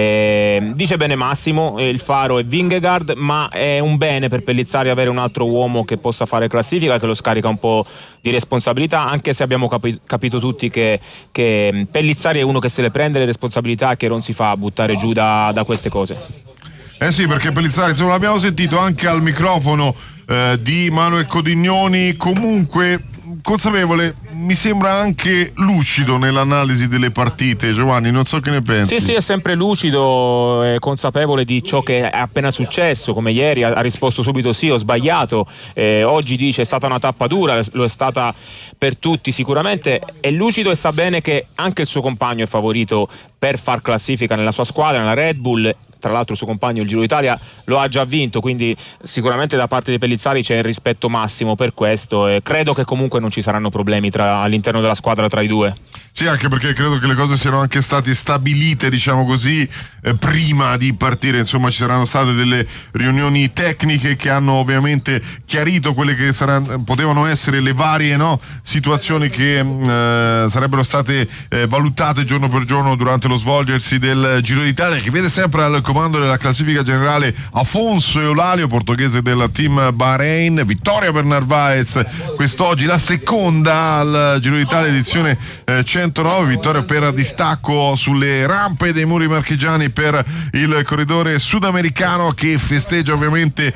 dice bene Massimo, il faro è Vingegaard, ma è un bene per Pellizzari avere un altro uomo che possa fare classifica, che lo scarica un po' di responsabilità, anche se abbiamo capito tutti che Pellizzari è uno che se le prende le responsabilità e che non si fa buttare giù da queste cose. Sì, perché Pellizzari, insomma, l'abbiamo sentito anche al microfono di Manuel Codignoni, comunque consapevole, mi sembra anche lucido nell'analisi delle partite. Giovanni, non so che ne pensi. Sì, è sempre lucido, è consapevole di ciò che è appena successo, come ieri ha risposto subito sì, ho sbagliato, oggi dice è stata una tappa dura, lo è stata per tutti sicuramente, è lucido e sa bene che anche il suo compagno è favorito per far classifica nella sua squadra, nella Red Bull. Tra l'altro il suo compagno il Giro d'Italia lo ha già vinto, quindi sicuramente da parte di Pellizzari c'è il rispetto massimo per questo, e credo che comunque non ci saranno problemi all'interno della squadra tra i due. Sì, anche perché credo che le cose siano anche state stabilite, diciamo così, prima di partire. Insomma, ci saranno state delle riunioni tecniche che hanno ovviamente chiarito quelle che potevano essere le varie situazioni che sarebbero state valutate giorno per giorno durante lo svolgersi del Giro d'Italia, che vede sempre al comando della classifica generale Afonso Eulalia, portoghese del team Bahrain. Vittoria per Narvaez quest'oggi, la seconda al Giro d'Italia edizione 109, vittoria per distacco sulle rampe dei muri marchigiani per il corridore sudamericano, che festeggia ovviamente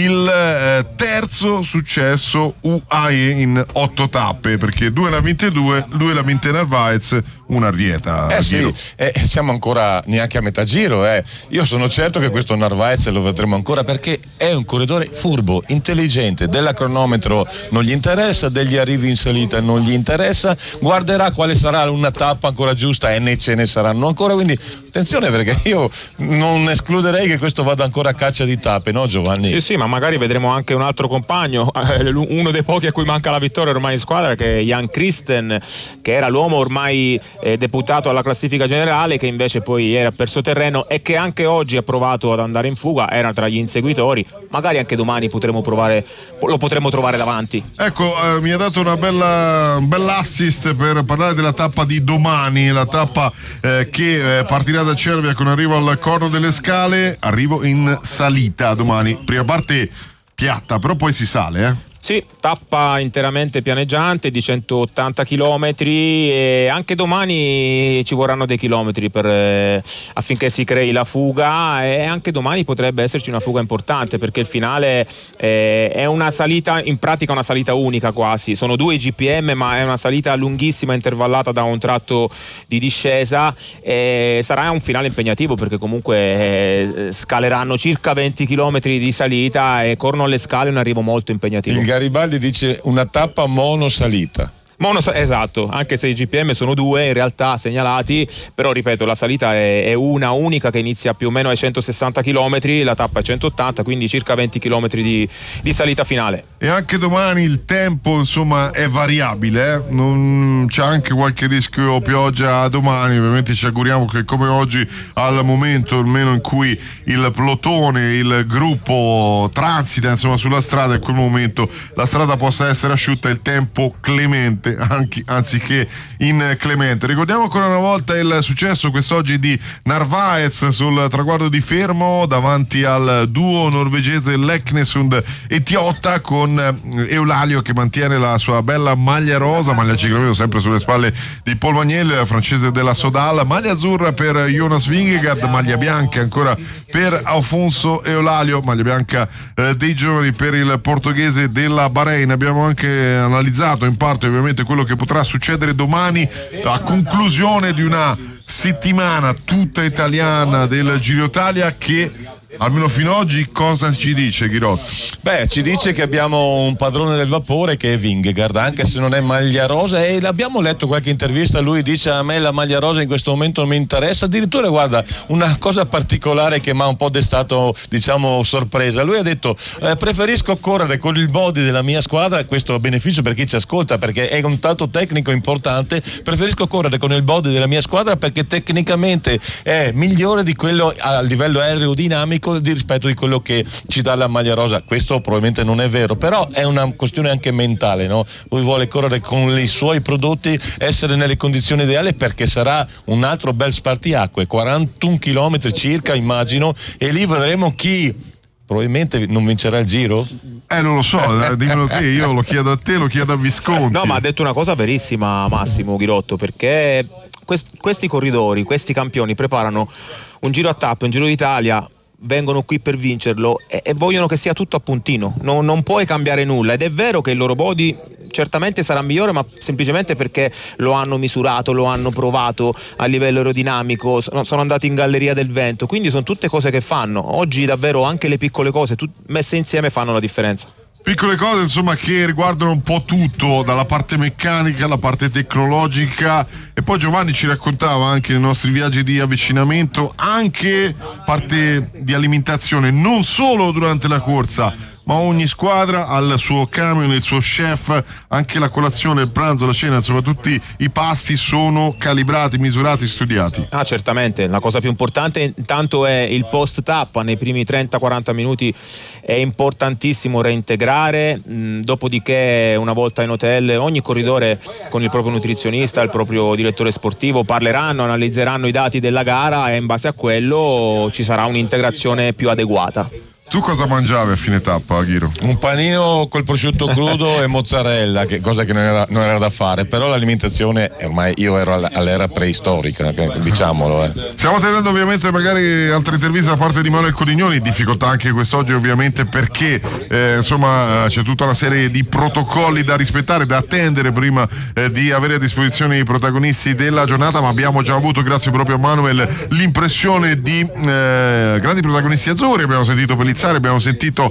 il terzo successo UAE in 8 tappe, perché 2 l'ha vinte lui l'ha vinte Narvaez, una Arrieta. Sì, siamo ancora neanche a metà giro. Io sono certo che questo Narvaez lo vedremo ancora, perché è un corridore furbo, intelligente, della cronometro non gli interessa, degli arrivi in salita non gli interessa, guarderà quale sarà una tappa ancora giusta e ce ne saranno ancora, quindi attenzione, perché io non escluderei che questo vada ancora a caccia di tappe, no Giovanni? Sì, ma magari vedremo anche un altro compagno, uno dei pochi a cui manca la vittoria ormai in squadra, che è Jan Christen, che era l'uomo ormai deputato alla classifica generale, che invece poi ieri ha perso terreno e che anche oggi ha provato ad andare in fuga, era tra gli inseguitori, magari anche domani lo potremo trovare davanti. Ecco, mi ha dato un bell'assist per parlare della tappa di domani, la tappa che partirà da Cervia con arrivo al Corno delle Scale, arrivo in salita domani, prima parte piatta, però poi si sale, Sì, tappa interamente pianeggiante di 180 km e anche domani ci vorranno dei chilometri affinché si crei la fuga, e anche domani potrebbe esserci una fuga importante, perché il finale è una salita, in pratica una salita unica quasi, sono 2 GPM, ma è una salita lunghissima intervallata da un tratto di discesa, e sarà un finale impegnativo, perché comunque scaleranno circa 20 km di salita e Corno alle Scale è un arrivo molto impegnativo. Garibaldi dice una tappa monosalita. Esatto, anche se i GPM sono 2 in realtà segnalati, però ripeto, la salita è una unica che inizia più o meno ai 160 km, la tappa è 180, quindi circa 20 km di salita finale. E anche domani il tempo insomma è variabile, non c'è anche qualche rischio pioggia domani, ovviamente ci auguriamo che come oggi al momento almeno in cui il plotone, il gruppo transita insomma sulla strada, in quel momento la strada possa essere asciutta e il tempo clemente anziché inclemente. Ricordiamo ancora una volta il successo quest'oggi di Narvaez sul traguardo di Fermo davanti al duo norvegese Leknesund e Tiotta, con Eulalio che mantiene la sua bella maglia rosa, maglia cicloviano sempre sulle spalle di Paul Magniel, francese della Sodal, maglia azzurra per Jonas Vingegaard, maglia bianca ancora per Alfonso Eulalio, maglia bianca dei giovani per il portoghese della Bahrain. Abbiamo anche analizzato in parte ovviamente quello che potrà succedere domani a conclusione di una settimana tutta italiana del Giro Italia che almeno fino ad oggi cosa ci dice, Ghirotto? Beh, ci dice che abbiamo un padrone del vapore che è Vingegaard, anche se non è maglia rosa, e l'abbiamo letto qualche intervista, lui dice a me la maglia rosa in questo momento non mi interessa, addirittura guarda una cosa particolare che mi ha un po' destato diciamo sorpresa, lui ha detto preferisco correre con il body della mia squadra, questo a beneficio per chi ci ascolta perché è un dato tecnico importante, preferisco correre con il body della mia squadra perché tecnicamente è migliore di quello a livello aerodinamico rispetto di quello che ci dà la maglia rosa. Questo probabilmente non è vero, però è una questione anche mentale, no? Lui vuole correre con i suoi prodotti, essere nelle condizioni ideali perché sarà un altro bel spartiacque, 41 km circa immagino, e lì vedremo chi probabilmente non vincerà il Giro? Non lo so, dimmelo te, io lo chiedo a te, lo chiedo a Visconti. No, ma ha detto una cosa verissima Massimo Ghirotto, perché questi corridori, questi campioni preparano un Giro a tappe, un Giro d'Italia, vengono qui per vincerlo e vogliono che sia tutto a puntino, non puoi cambiare nulla, ed è vero che il loro body certamente sarà migliore, ma semplicemente perché lo hanno misurato, lo hanno provato a livello aerodinamico, sono andati in galleria del vento, quindi sono tutte cose che fanno oggi davvero, anche le piccole cose messe insieme fanno la differenza. Piccole cose insomma che riguardano un po' tutto, dalla parte meccanica alla parte tecnologica, e poi Giovanni ci raccontava anche nei nostri viaggi di avvicinamento anche parte di alimentazione, non solo durante la corsa, ma ogni squadra ha il suo camion, il suo chef, anche la colazione, il pranzo, la cena, insomma tutti i pasti sono calibrati, misurati, studiati. Certamente, la cosa più importante intanto è il post tappa, nei primi 30-40 minuti è importantissimo reintegrare, dopodiché una volta in hotel ogni corridore con il proprio nutrizionista, il proprio direttore sportivo parleranno, analizzeranno i dati della gara e in base a quello ci sarà un'integrazione più adeguata. Tu cosa mangiavi a fine tappa, Ghiro? Un panino col prosciutto crudo e mozzarella, cosa che non era da fare, però l'alimentazione ormai io ero all'era preistorica, diciamolo. Stiamo tenendo ovviamente magari altre interviste da parte di Manuel Codignoni, difficoltà anche quest'oggi ovviamente perché insomma c'è tutta una serie di protocolli da rispettare, da attendere prima di avere a disposizione i protagonisti della giornata, ma abbiamo già avuto, grazie proprio a Manuel, l'impressione di grandi protagonisti azzurri. Abbiamo sentito Pellizzari, abbiamo sentito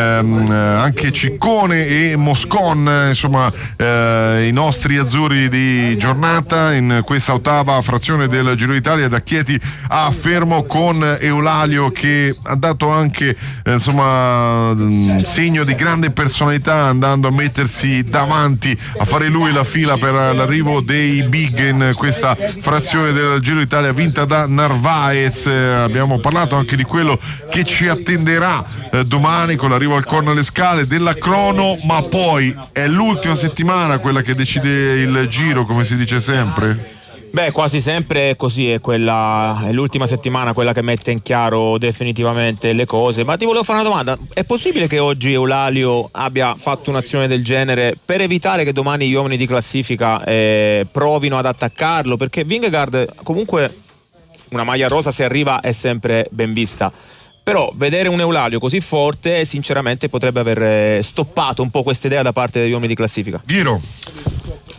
anche Ciccone e Moscon, insomma i nostri azzurri di giornata in questa ottava frazione del Giro d'Italia, da Chieti a Fermo, con Eulalio che ha dato anche insomma segno di grande personalità, andando a mettersi davanti, a fare lui la fila per l'arrivo dei big in questa frazione del Giro d'Italia vinta da Narvaez. Abbiamo parlato anche di quello che ci attenderà domani con l'arrivo al Corno alle Scale, della crono, ma poi è l'ultima settimana quella che decide il Giro, come si dice sempre? Beh, quasi sempre è così, è l'ultima settimana quella che mette in chiaro definitivamente le cose. Ma ti volevo fare una domanda: è possibile che oggi Eulalio abbia fatto un'azione del genere per evitare che domani gli uomini di classifica provino ad attaccarlo? Perché Vingegaard comunque una maglia rosa, se arriva, è sempre ben vista, però vedere un Eulalio così forte sinceramente potrebbe aver stoppato un po' questa idea da parte degli uomini di classifica. Ghiro.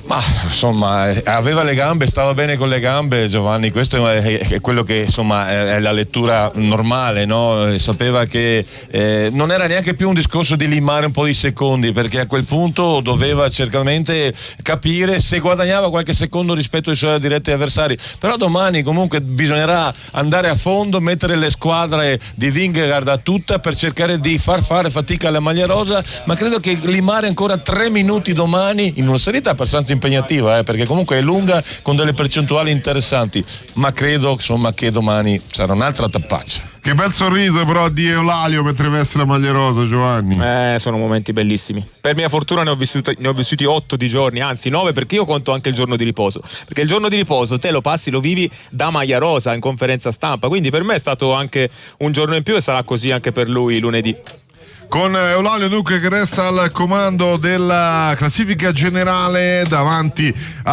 Ma insomma aveva le gambe, stava bene con le gambe Giovanni, questo è quello che insomma è la lettura normale, no? Sapeva che non era neanche più un discorso di limare un po' di secondi, perché a quel punto doveva certamente capire se guadagnava qualche secondo rispetto ai suoi diretti avversari, però domani comunque bisognerà andare a fondo, mettere le squadre di Vingegaard a tutta per cercare di far fare fatica alla maglia rosa, ma credo che limare ancora 3 minuti domani in una salita abbastanza impegnativa, perché comunque è lunga con delle percentuali interessanti, ma credo insomma che domani sarà un'altra tappaccia. Che bel sorriso però di Eulalio mentre veste la maglia rosa, Giovanni. Sono momenti bellissimi. Per mia fortuna ne ho vissuti 8 di giorni, anzi 9, perché io conto anche il giorno di riposo, perché il giorno di riposo te lo passi, lo vivi da maglia rosa in conferenza stampa, quindi per me è stato anche un giorno in più e sarà così anche per lui lunedì. Con Eulalio dunque che resta al comando della classifica generale davanti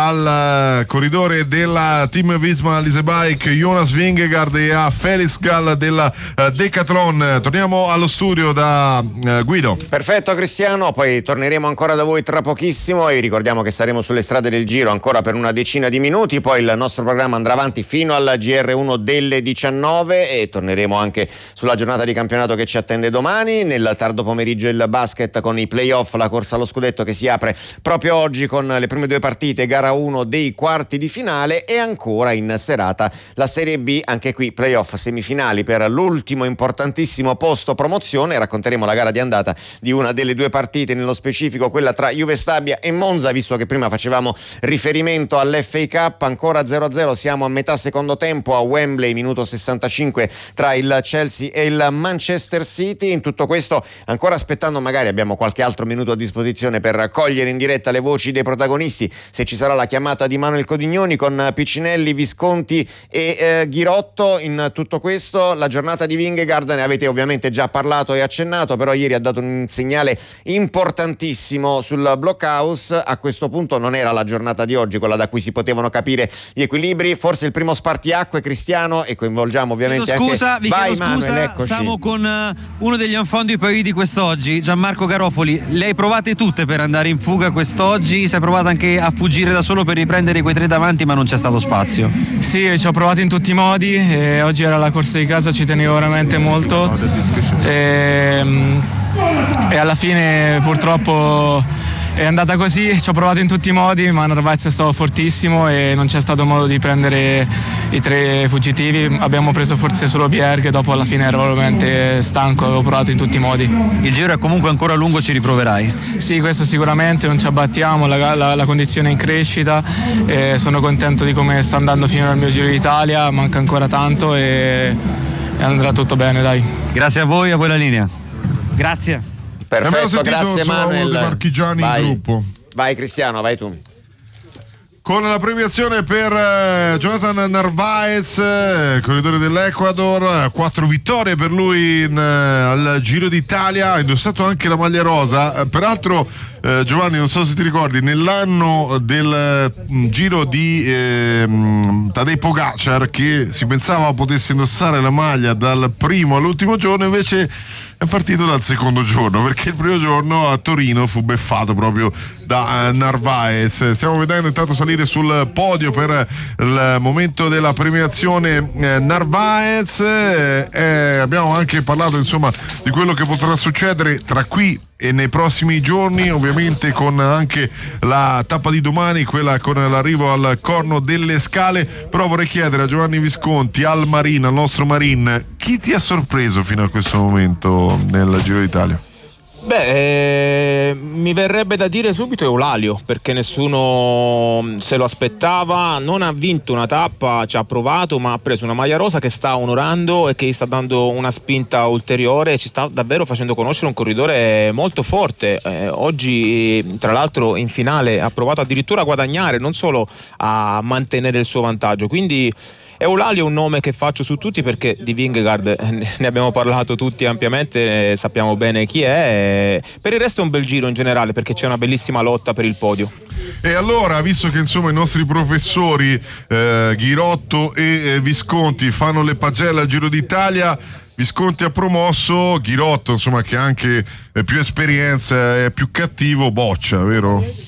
al corridore della Team Visma Leasebike Jonas Vingegaard e a Felix Gall della Decathlon. Torniamo allo studio da Guido. Perfetto Cristiano, poi torneremo ancora da voi tra pochissimo e vi ricordiamo che saremo sulle strade del Giro ancora per una decina di minuti, poi il nostro programma andrà avanti fino al GR1 delle 19 e torneremo anche sulla giornata di campionato che ci attende domani. Nel tardo pomeriggio il basket con i playoff, la corsa allo scudetto che si apre proprio oggi con le prime 2 partite, gara 1 dei quarti di finale e ancora in serata la Serie B, anche qui playoff semifinali per l'ultimo importantissimo posto promozione. Racconteremo la gara di andata di una delle 2 partite, nello specifico quella tra Juve Stabia e Monza, visto che prima facevamo riferimento all'FA Cup. Ancora 0-0, siamo a metà secondo tempo a Wembley, minuto 65 tra il Chelsea e il Manchester City. In tutto questo ancora aspettando, magari abbiamo qualche altro minuto a disposizione per cogliere in diretta le voci dei protagonisti, se ci sarà la chiamata di Manuel Codignoni con Piccinelli, Visconti e Ghirotto. In tutto questo la giornata di Vingegaard ne avete ovviamente già parlato e accennato, però ieri ha dato un segnale importantissimo sul Blockhouse. A questo punto non era la giornata di oggi quella da cui si potevano capire gli equilibri, forse il primo spartiacque, Cristiano, e coinvolgiamo ovviamente vi chiedo scusa, siamo con uno degli anfondi poi di quest'oggi, Gianmarco Garofoli. Le hai provate tutte per andare in fuga quest'oggi? Si è provato anche a fuggire da solo per riprendere quei 3 davanti, ma non c'è stato spazio? Sì, ci ho provato in tutti i modi e oggi era la corsa di casa, ci tenevo veramente molto e alla fine purtroppo è andata così. Ci ho provato in tutti i modi, ma Narvaez è stato fortissimo e non c'è stato modo di prendere i 3 fuggitivi. Abbiamo preso forse solo Pierre, che dopo alla fine ero veramente stanco, avevo provato in tutti i modi. Il giro è comunque ancora lungo, ci riproverai? Sì, questo sicuramente, non ci abbattiamo, la condizione è in crescita, sono contento di come sta andando fino al mio Giro d'Italia, manca ancora tanto e andrà tutto bene, dai. Grazie a voi la linea. Grazie. Perfetto, grazie Manuel. Marchigiani in gruppo. Vai Cristiano, vai tu. Con la premiazione per Jonathan Narvaez, corridore dell'Ecuador, 4 vittorie per lui al Giro d'Italia, ha indossato anche la maglia rosa. Peraltro Giovanni, non so se ti ricordi, nell'anno del Giro di Tadej Pogacar, che si pensava potesse indossare la maglia dal primo all'ultimo giorno, invece è partito dal secondo giorno, perché il primo giorno a Torino fu beffato proprio da Narvaez. Stiamo vedendo intanto salire sul podio per il momento della premiazione Narvaez. Abbiamo anche parlato insomma di quello che potrà succedere tra qui e nei prossimi giorni, ovviamente con anche la tappa di domani, quella con l'arrivo al Corno delle Scale. Però vorrei chiedere a Giovanni Visconti, al Marin, al nostro Marin, chi ti ha sorpreso fino a questo momento nel Giro d'Italia? Mi verrebbe da dire subito Eulalio, perché nessuno se lo aspettava. Non ha vinto una tappa, ci ha provato, ma ha preso una maglia rosa che sta onorando e che gli sta dando una spinta ulteriore. Ci sta davvero facendo conoscere un corridore molto forte. Oggi tra l'altro in finale ha provato addirittura a guadagnare, non solo a mantenere il suo vantaggio, quindi Eulalio è un nome che faccio su tutti, perché di Vingegaard ne abbiamo parlato tutti ampiamente, sappiamo bene chi è. Per il resto è un bel giro in generale, perché c'è una bellissima lotta per il podio. E allora, visto che insomma i nostri professori Ghirotto e Visconti fanno le pagelle al Giro d'Italia, Visconti ha promosso, Ghirotto insomma che ha anche più esperienza, è più cattivo, boccia, vero?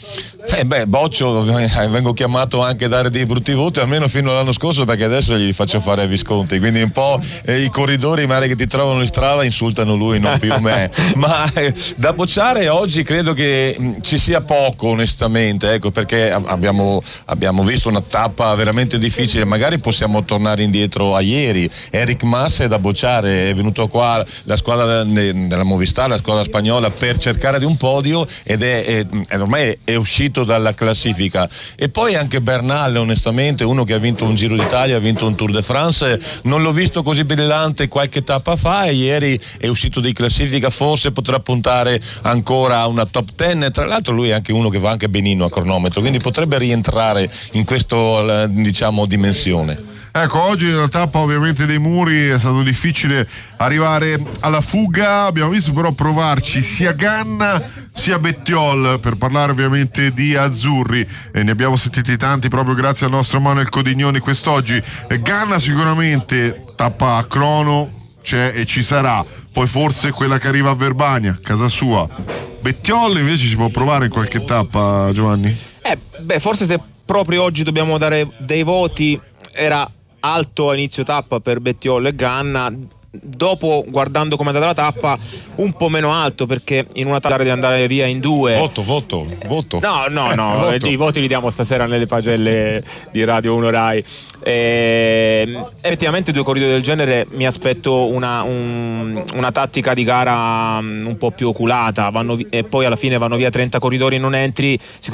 Boccio, vengo chiamato anche a dare dei brutti voti, almeno fino all'anno scorso, perché adesso gli faccio fare Visconti, quindi un po' i corridori magari che ti trovano in strada insultano lui, non più me. Ma da bocciare oggi credo che ci sia poco, onestamente, ecco, perché abbiamo visto una tappa veramente difficile. Magari possiamo tornare indietro a ieri. Enric Mas è da bocciare, è venuto qua la squadra della Movistar, la squadra spagnola, per cercare di un podio ed ormai è uscito dalla classifica. E poi anche Bernal, onestamente, uno che ha vinto un Giro d'Italia, ha vinto un Tour de France, non l'ho visto così brillante qualche tappa fa, e ieri è uscito di classifica, forse potrà puntare ancora a una top 10. Tra l'altro lui è anche uno che va anche benino a cronometro, quindi potrebbe rientrare in questa, diciamo, dimensione. Ecco, oggi nella tappa ovviamente dei muri è stato difficile arrivare alla fuga, abbiamo visto però provarci sia Ganna sia Bettiol, per parlare ovviamente di azzurri, e ne abbiamo sentiti tanti proprio grazie al nostro Manuel Codignoni quest'oggi. Ganna sicuramente tappa a crono c'è e ci sarà, poi forse quella che arriva a Verbania, casa sua. Bettiol invece si può provare in qualche tappa, Giovanni? Forse se proprio oggi dobbiamo dare dei voti, era alto a inizio tappa per Bettiol e Ganna. Dopo, guardando come è andata la tappa, un po' meno alto, perché in una tappa di andare via in due. Voto. No, voto. I voti li diamo stasera nelle pagelle di Radio 1 Rai. Effettivamente due corridori del genere mi aspetto una tattica di gara un po' più oculata, e poi alla fine vanno via 30 corridori non entry.